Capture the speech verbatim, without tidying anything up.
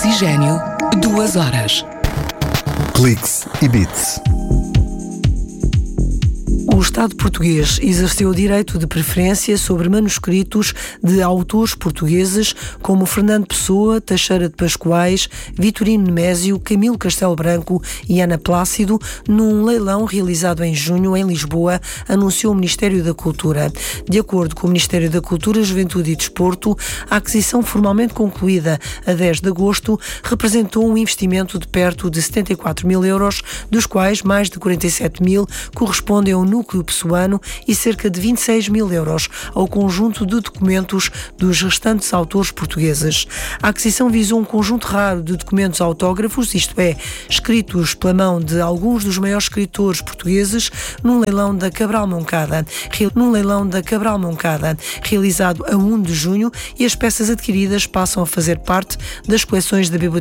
Oxigênio, duas horas. Cliques e Bits. O Estado português exerceu o direito de preferência sobre manuscritos de autores portugueses como Fernando Pessoa, Teixeira de Pascoais, Vitorino Nemésio, Camilo Castelo Branco e Ana Plácido, num leilão realizado em junho em Lisboa, anunciou o Ministério da Cultura. De acordo com o Ministério da Cultura, Juventude e Desporto, a aquisição formalmente concluída a dez de agosto representou um investimento de perto de setenta e quatro mil euros, dos quais mais de quarenta e sete mil correspondem ao núcleo pessoano e cerca de vinte e seis mil euros ao conjunto de documentos dos restantes autores portugueses. A aquisição visou um conjunto raro de documentos autógrafos, isto é, escritos pela mão de alguns dos maiores escritores portugueses, num leilão da Cabral Moncada, num leilão da Cabral Moncada, realizado a primeiro de junho, e as peças adquiridas passam a fazer parte das coleções da Biblioteca